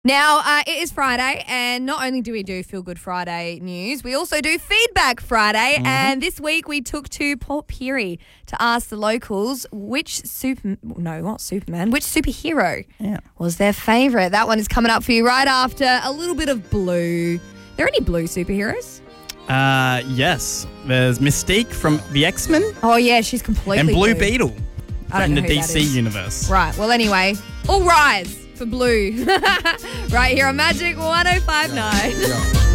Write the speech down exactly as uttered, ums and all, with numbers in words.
Now, uh, it is Friday, and not only do we do Feel Good Friday news, we also do Feedback Friday. Mm-hmm. And this week we took to Port Pirie to ask the locals which super, no, not Superman, which superhero yeah. was their favourite. That one is coming up for you right after a little bit of blue. Are there any blue superheroes? Uh, yes. There's Mystique from the X-Men. Oh, yeah, she's completely And Blue blue. Beetle I don't in know the who D that C is. universe. Right, well, anyway, all rise for blue. Right here on Magic one oh five point nine.